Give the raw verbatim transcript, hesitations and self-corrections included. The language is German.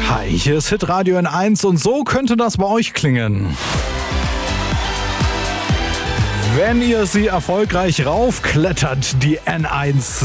Hi, hier ist Hitradio N eins und so könnte das bei euch klingen. Wenn ihr sie erfolgreich raufklettert, die N eins